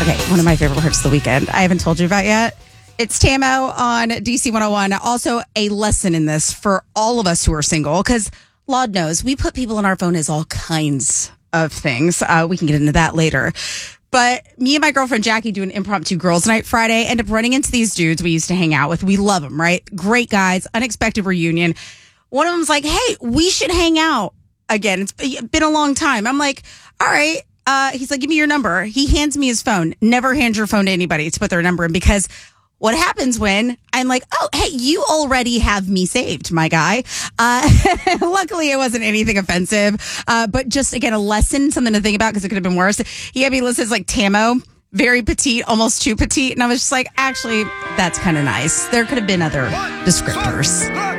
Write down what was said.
Okay, one of my favorite parts of the weekend I haven't told you about yet. It's Tamo on DC 101. Also, a lesson in this for all of us who are single, because Lord knows we put people on our phone as all kinds of things. We can get into that later. But me and my girlfriend Jackie do an impromptu girls' night Friday, end up running into these dudes we used to hang out with. We love them, right? Great guys, unexpected reunion. One of them's like, hey, we should hang out again. It's been a long time. I'm like, all right. He's like, give me your number. He hands me his phone. Never hand your phone to anybody to put their number in, because what happens when I'm like, oh, hey, you already have me saved, my guy. Luckily, it wasn't anything offensive, but just, again, a lesson, something to think about, because it could have been worse. He had me listed as like Tamo, very petite, almost too petite. And I was just like, actually, that's kind of nice. There could have been other descriptors.